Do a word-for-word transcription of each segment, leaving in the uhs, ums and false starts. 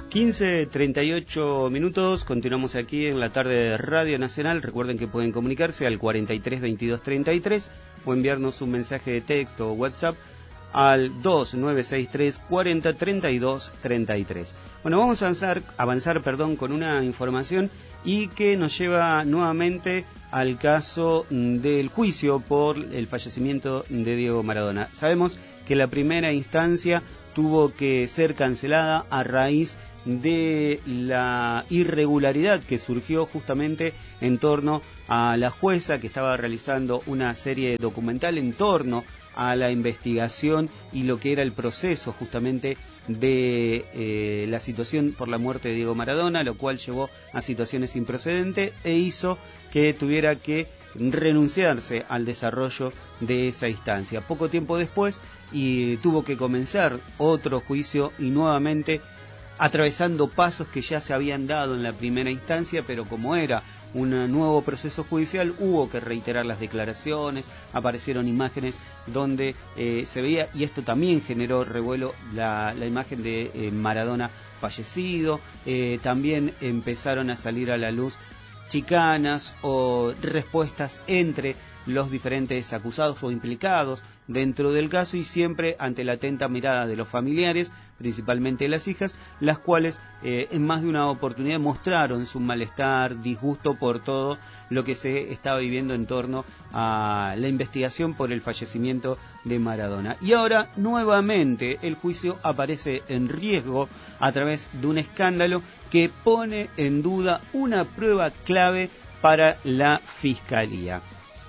quince treinta y ocho minutos, continuamos aquí en la tarde de Radio Nacional. Recuerden que pueden comunicarse al cuarenta y tres veintidós treinta y tres o enviarnos un mensaje de texto o WhatsApp al dos nueve seis tres cuarenta treinta y dos treinta y tres. Bueno, vamos a avanzar, avanzar perdón, con una información y que nos lleva nuevamente al caso del juicio por el fallecimiento de Diego Maradona. Sabemos que la primera instancia tuvo que ser cancelada a raíz de la irregularidad que surgió justamente en torno a la jueza que estaba realizando una serie documental en torno a la investigación y lo que era el proceso justamente de eh, la situación por la muerte de Diego Maradona, lo cual llevó a situaciones sin precedentes e hizo que tuviera que renunciarse al desarrollo de esa instancia. Poco tiempo después y tuvo que comenzar otro juicio y nuevamente atravesando pasos que ya se habían dado en la primera instancia, pero como era un nuevo proceso judicial hubo que reiterar las declaraciones, aparecieron imágenes donde eh, se veía, y esto también generó revuelo, la, la imagen de eh, Maradona fallecido, eh, también empezaron a salir a la luz chicanas o respuestas entre los diferentes acusados o implicados dentro del caso y siempre ante la atenta mirada de los familiares, principalmente las hijas, las cuales eh, en más de una oportunidad mostraron su malestar, disgusto por todo lo que se estaba viviendo en torno a la investigación por el fallecimiento de Maradona. Y ahora nuevamente el juicio aparece en riesgo a través de un escándalo que pone en duda una prueba clave para la Fiscalía.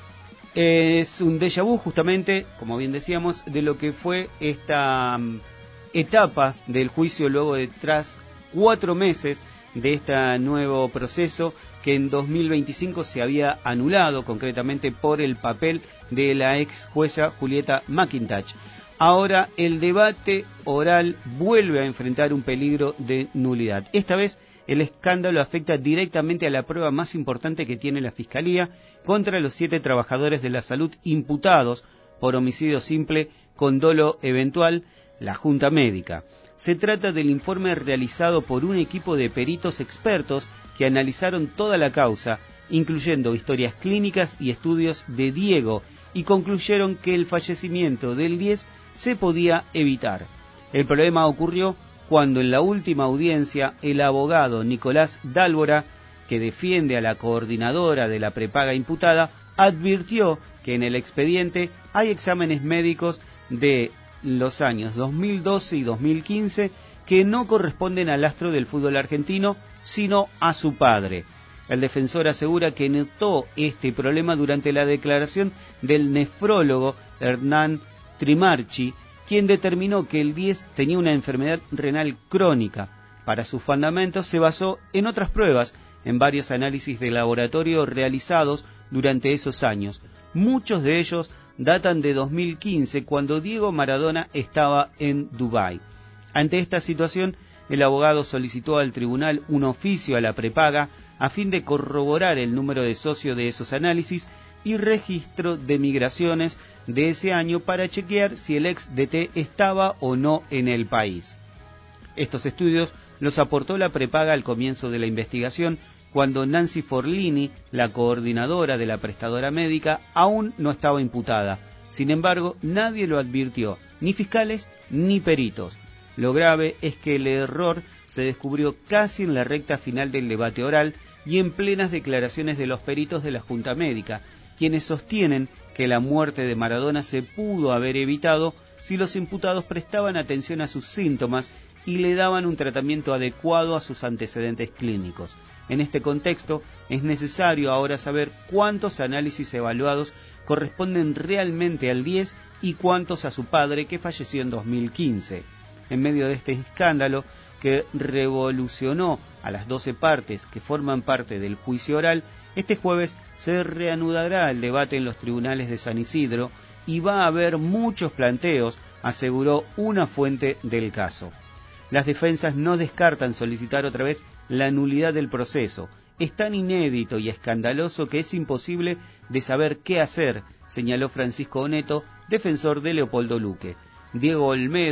Es un déjà vu justamente, como bien decíamos, de lo que fue esta um, etapa del juicio luego de tras cuatro meses de este nuevo proceso que en dos mil veinticinco se había anulado concretamente por el papel de la ex jueza Julieta McIntosh. Ahora el debate oral vuelve a enfrentar un peligro de nulidad. Esta vez el escándalo afecta directamente a la prueba más importante que tiene la Fiscalía contra los siete trabajadores de la salud imputados por homicidio simple con dolo eventual, la Junta Médica. Se trata del informe realizado por un equipo de peritos expertos que analizaron toda la causa, incluyendo historias clínicas y estudios de Diego, y concluyeron que el fallecimiento del diez se podía evitar. El problema ocurrió cuando en la última audiencia el abogado Nicolás Dálvora, que defiende a la coordinadora de la prepaga imputada, advirtió que en el expediente hay exámenes médicos de los años dos mil doce y dos mil quince que no corresponden al astro del fútbol argentino, sino a su padre. El defensor asegura que notó este problema durante la declaración del nefrólogo Hernán Trimarchi, quien determinó que el diez tenía una enfermedad renal crónica. Para sus fundamentos se basó en otras pruebas, en varios análisis de laboratorio realizados durante esos años. Muchos de ellos datan de dos mil quince, cuando Diego Maradona estaba en Dubái. Ante esta situación, el abogado solicitó al tribunal un oficio a la prepaga a fin de corroborar el número de socios de esos análisis y registro de migraciones de ese año para chequear si el ex D T estaba o no en el país. Estos estudios los aportó la prepaga al comienzo de la investigación, cuando Nancy Forlini, la coordinadora de la prestadora médica, aún no estaba imputada. Sin embargo, nadie lo advirtió, ni fiscales ni peritos. Lo grave es que el error se descubrió casi en la recta final del debate oral y en plenas declaraciones de los peritos de la Junta Médica, quienes sostienen que la muerte de Maradona se pudo haber evitado si los imputados prestaban atención a sus síntomas y le daban un tratamiento adecuado a sus antecedentes clínicos. En este contexto, es necesario ahora saber cuántos análisis evaluados corresponden realmente al diez y cuántos a su padre, que falleció en dos mil quince. En medio de este escándalo, que revolucionó a las doce partes que forman parte del juicio oral, este jueves se reanudará el debate en los tribunales de San Isidro y va a haber muchos planteos, aseguró una fuente del caso. Las defensas no descartan solicitar otra vez la nulidad del proceso. Es tan inédito y escandaloso que es imposible de saber qué hacer, señaló Francisco Oneto, defensor de Leopoldo Luque. Diego Olmedo,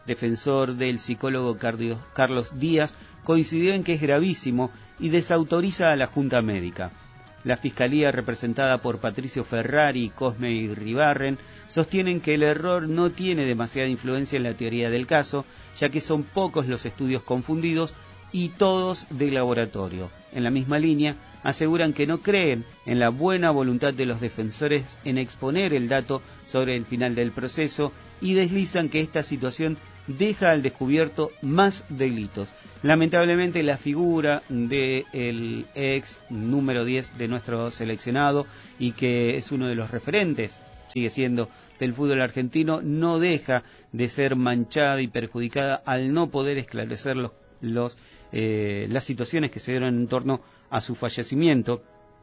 defensor del psicólogo Carlos Díaz, coincidió en que es gravísimo y desautoriza a la Junta Médica. La Fiscalía, representada por Patricio Ferrari y Cosme Iribarren, sostienen que el error no tiene demasiada influencia en la teoría del caso, ya que son pocos los estudios confundidos y todos de laboratorio. En la misma línea, aseguran que no creen en la buena voluntad de los defensores en exponer el dato sobre el final del proceso y deslizan que esta situación deja al descubierto más delitos. Lamentablemente, la figura del ex número diez de nuestro seleccionado y que es uno de los referentes, sigue siendo, del fútbol argentino, no deja de ser manchada y perjudicada al no poder esclarecer los, los, eh, las situaciones que se dieron en torno a su fallecimiento.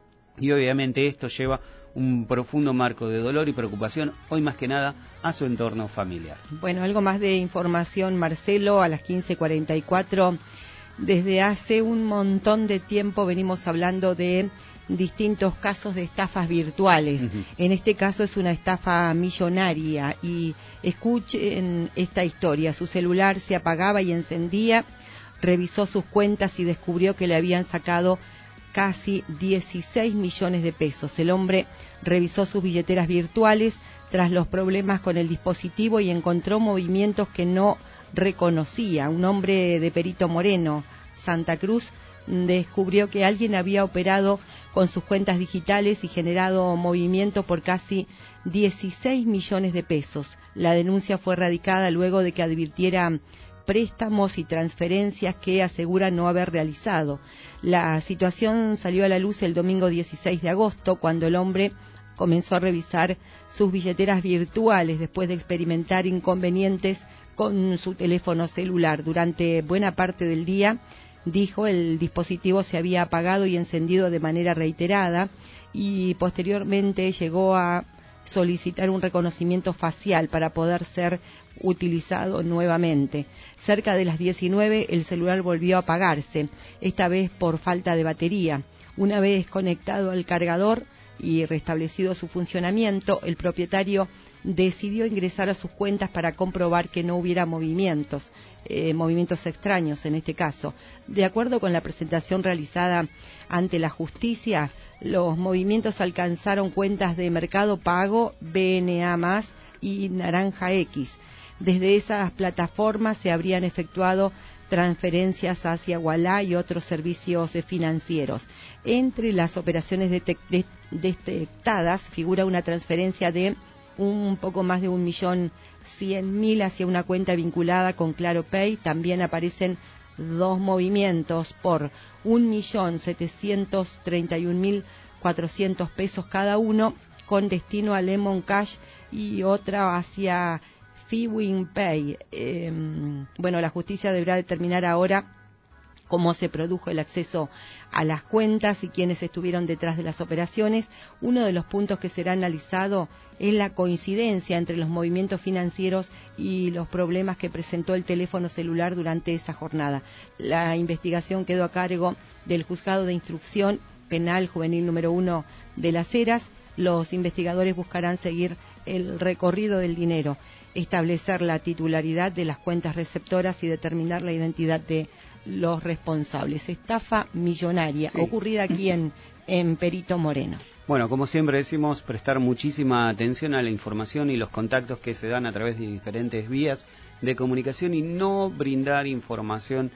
Y obviamente esto lleva un profundo marco de dolor y preocupación, hoy más que nada, a su entorno familiar. Bueno, algo más de información, Marcelo, a las quince cuarenta y cuatro. Desde hace un montón de tiempo venimos hablando de distintos casos de estafas virtuales. Uh-huh. En este caso es una estafa millonaria y escuchen esta historia. Su celular se apagaba y encendía, revisó sus cuentas y descubrió que le habían sacado casi dieciséis millones de pesos. El hombre revisó sus billeteras virtuales tras los problemas con el dispositivo y encontró movimientos que no reconocía. Un hombre de Perito Moreno, Santa Cruz, descubrió que alguien había operado con sus cuentas digitales y generado movimiento por casi dieciséis millones de pesos. La denuncia fue radicada luego de que advirtiera préstamos y transferencias que asegura no haber realizado. La situación salió a la luz el domingo dieciséis de agosto, cuando el hombre comenzó a revisar sus billeteras virtuales después de experimentar inconvenientes con su teléfono celular. Durante buena parte del día, dijo, el dispositivo se había apagado y encendido de manera reiterada y posteriormente llegó a solicitar un reconocimiento facial para poder ser utilizado nuevamente. Cerca de las diecinueve el celular volvió a apagarse, esta vez por falta de batería. Una vez conectado al cargador y restablecido su funcionamiento, el propietario decidió ingresar a sus cuentas para comprobar que no hubiera movimientos, eh, movimientos extraños en este caso. De acuerdo con la presentación realizada ante la justicia, los movimientos alcanzaron cuentas de Mercado Pago, B N A más, y Naranja X. Desde esas plataformas se habrían efectuado transferencias hacia Ualá y otros servicios financieros. Entre las operaciones detect- detectadas figura una transferencia de un poco más de un millón cien mil hacia una cuenta vinculada con Claro Pay. También aparecen dos movimientos por un millón setecientos treinta y un mil cuatrocientos pesos cada uno con destino a Lemon Cash y otra hacia Fiwin Pay. Eh, bueno, la justicia deberá determinar ahora cómo se produjo el acceso a las cuentas y quiénes estuvieron detrás de las operaciones. Uno de los puntos que será analizado es la coincidencia entre los movimientos financieros y los problemas que presentó el teléfono celular durante esa jornada. La investigación quedó a cargo del Juzgado de Instrucción Penal Juvenil número uno de Las Heras. Los investigadores buscarán seguir el recorrido del dinero, establecer la titularidad de las cuentas receptoras y determinar la identidad de los responsables. Estafa millonaria, sí, ocurrida aquí en, en Perito Moreno. Bueno, como siempre decimos, prestar muchísima atención a la información y los contactos que se dan a través de diferentes vías de comunicación y no brindar información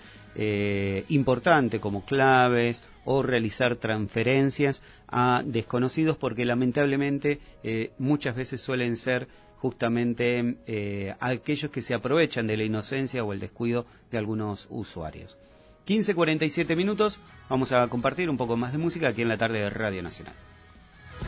eh, importante como claves o realizar transferencias a desconocidos, porque lamentablemente eh, muchas veces suelen ser justamente eh, aquellos que se aprovechan de la inocencia o el descuido de algunos usuarios. quince cuarenta y siete minutos, vamos a compartir un poco más de música aquí en la tarde de Radio Nacional.